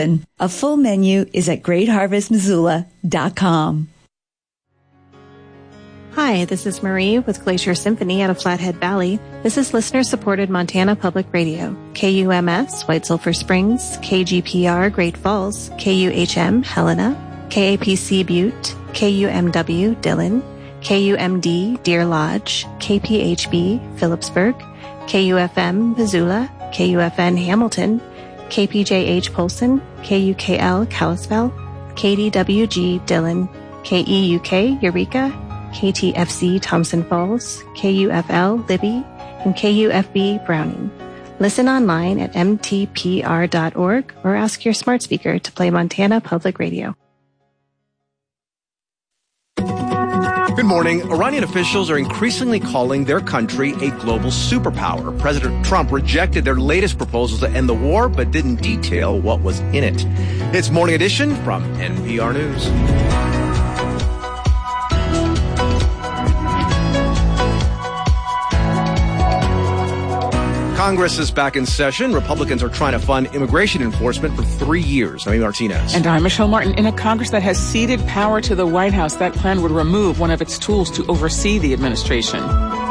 A full menu is at greatharvestmissoula.com. Hi, this is Marie with Glacier Symphony out of Flathead Valley. This is listener-supported Montana Public Radio. KUMS, White Sulphur Springs, KGPR, Great Falls, KUHM, Helena, KAPC Butte, KUMW, Dillon, KUMD, Deer Lodge, KPHB, Phillipsburg, KUFM, Missoula, KUFN, Hamilton, KPJH, Polson, KUKL, Kalispell, KDWG, Dillon, KEUK, Eureka, KTFC, Thompson Falls, KUFL, Libby, and KUFB, Browning. Listen online at mtpr.org or ask your smart speaker to play Montana Public Radio. Good morning. Iranian officials are increasingly calling their country a global superpower. President Trump rejected their latest proposals to end the war, but didn't detail what was in it. It's Morning Edition from NPR News. Congress is back in session. Republicans are trying to fund immigration enforcement for 3 years. I'm Martinez. And I'm Michelle Martin. In a Congress that has ceded power to the White House, that plan would remove one of its tools to oversee the administration.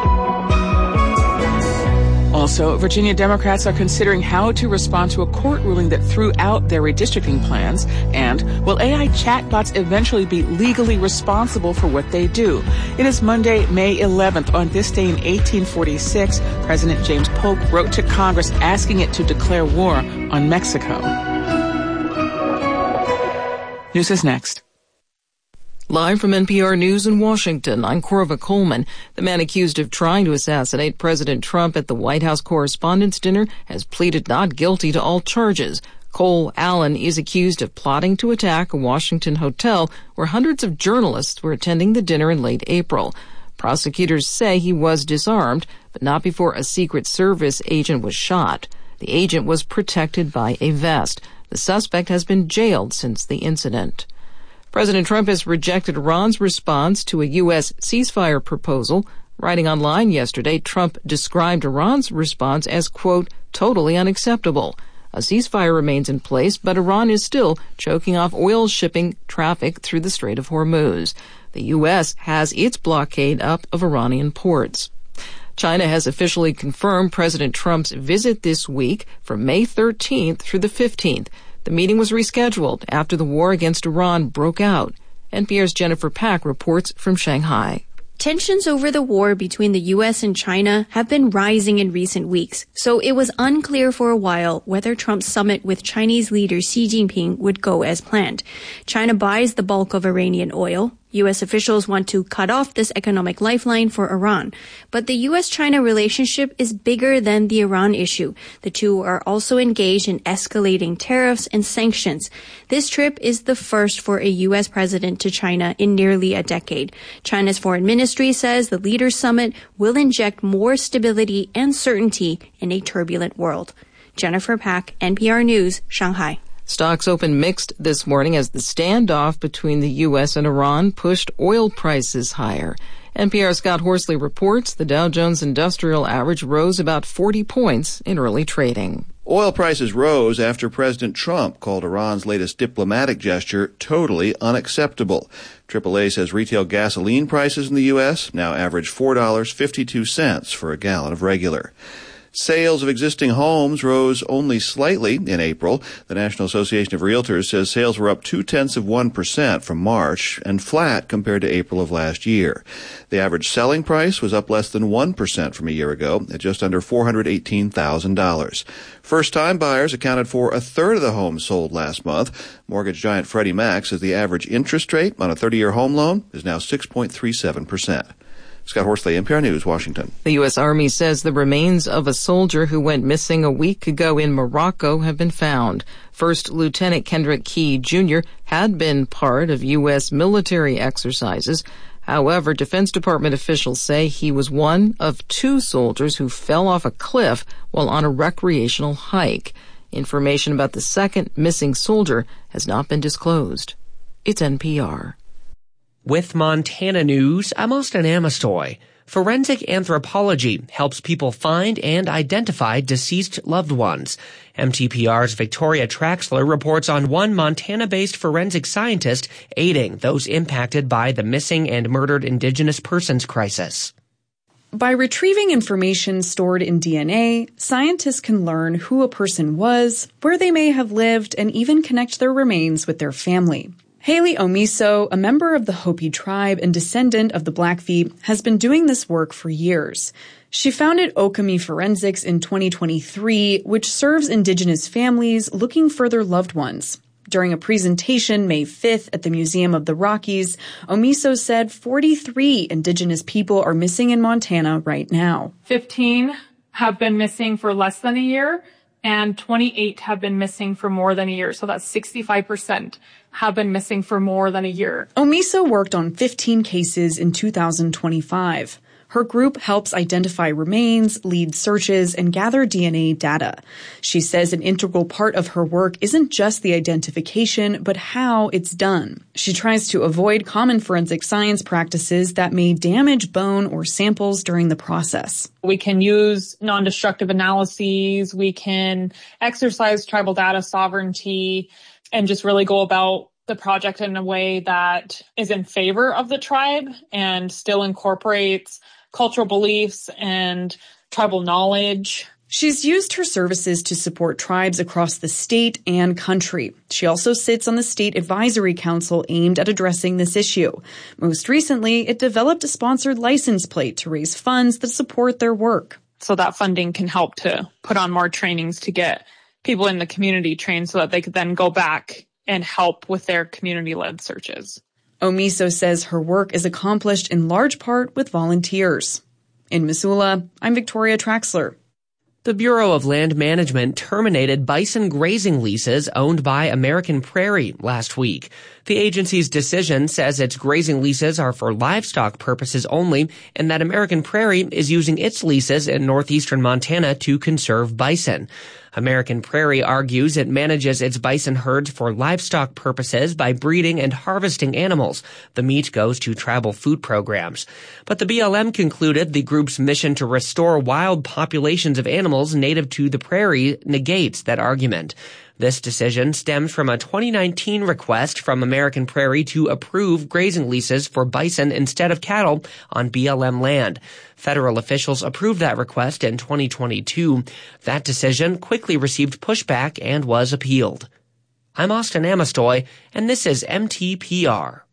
Also, Virginia Democrats are considering how to respond to a court ruling that threw out their redistricting plans. And will AI chatbots eventually be legally responsible for what they do? It is Monday, May 11th. On this day in 1846, President James Polk wrote to Congress asking it to declare war on Mexico. News is next. Live from NPR News in Washington, I'm Corva Coleman. The man accused of trying to assassinate President Trump at the White House Correspondents' Dinner has pleaded not guilty to all charges. Cole Allen is accused of plotting to attack a Washington hotel where hundreds of journalists were attending the dinner in late April. Prosecutors say he was disarmed, but not before a Secret Service agent was shot. The agent was protected by a vest. The suspect has been jailed since the incident. President Trump has rejected Iran's response to a U.S. ceasefire proposal. Writing online yesterday, Trump described Iran's response as, quote, totally unacceptable. A ceasefire remains in place, but Iran is still choking off oil shipping traffic through the Strait of Hormuz. The U.S. has its blockade up of Iranian ports. China has officially confirmed President Trump's visit this week from May 13th through the 15th. The meeting was rescheduled after the war against Iran broke out. NPR's Jennifer Pack reports from Shanghai. Tensions over the war between the U.S. and China have been rising in recent weeks, so it was unclear for a while whether Trump's summit with Chinese leader Xi Jinping would go as planned. China buys the bulk of Iranian oil. U.S. officials want to cut off this economic lifeline for Iran. But the U.S.-China relationship is bigger than the Iran issue. The two are also engaged in escalating tariffs and sanctions. This trip is the first for a U.S. president to China in nearly a decade. China's foreign ministry says the leaders' summit will inject more stability and certainty in a turbulent world. Jennifer Pack, NPR News, Shanghai. Stocks opened mixed this morning as the standoff between the U.S. and Iran pushed oil prices higher. NPR's Scott Horsley reports the Dow Jones Industrial Average rose about 40 points in early trading. Oil prices rose after President Trump called Iran's latest diplomatic gesture totally unacceptable. AAA says retail gasoline prices in the U.S. now average $4.52 for a gallon of regular. Sales of existing homes rose only slightly in April. The National Association of Realtors says sales were up 0.2% from March and flat compared to April of last year. The average selling price was up less than 1% from a year ago at just under $418,000. First-time buyers accounted for a third of the homes sold last month. Mortgage giant Freddie Mac says the average interest rate on a 30-year home loan is now 6.37%. Scott Horsley, NPR News, Washington. The U.S. Army says the remains of a soldier who went missing a week ago in Morocco have been found. First Lieutenant Kendrick Key, Jr. had been part of U.S. military exercises. However, Defense Department officials say he was one of two soldiers who fell off a cliff while on a recreational hike. Information about the second missing soldier has not been disclosed. It's NPR. With Montana News, I'm Austin Amestoy. Forensic anthropology helps people find and identify deceased loved ones. MTPR's Victoria Traxler reports on one Montana-based forensic scientist aiding those impacted by the missing and murdered Indigenous persons crisis. By retrieving information stored in DNA, scientists can learn who a person was, where they may have lived, and even connect their remains with their family. Haley Omiso, a member of the Hopi tribe and descendant of the Blackfeet, has been doing this work for years. She founded Okomi Forensics in 2023, which serves Indigenous families looking for their loved ones. During a presentation May 5th at the Museum of the Rockies, Omiso said 43 Indigenous people are missing in Montana right now. 15 have been missing for less than a year, and 28 have been missing for more than a year. So that's 65% have been missing for more than a year. Omiso worked on 15 cases in 2025. Her group helps identify remains, lead searches, and gather DNA data. She says an integral part of her work isn't just the identification, but how it's done. She tries to avoid common forensic science practices that may damage bone or samples during the process. We can use non-destructive analyses. We can exercise tribal data sovereignty and just really go about the project in a way that is in favor of the tribe and still incorporates cultural beliefs and tribal knowledge. She's used her services to support tribes across the state and country. She also sits on the State Advisory Council aimed at addressing this issue. Most recently, it developed a sponsored license plate to raise funds that support their work. So that funding can help to put on more trainings to get people in the community trained so that they could then go back and help with their community-led searches. Omiso says her work is accomplished in large part with volunteers. In Missoula, I'm Victoria Traxler. The Bureau of Land Management terminated bison grazing leases owned by American Prairie last week. The agency's decision says its grazing leases are for livestock purposes only, and that American Prairie is using its leases in northeastern Montana to conserve bison. American Prairie argues it manages its bison herds for livestock purposes by breeding and harvesting animals. The meat goes to tribal food programs. But the BLM concluded the group's mission to restore wild populations of animals native to the prairie negates that argument. This decision stems from a 2019 request from American Prairie to approve grazing leases for bison instead of cattle on BLM land. Federal officials approved that request in 2022. That decision quickly received pushback and was appealed. I'm Austin Amestoy, and this is MTPR.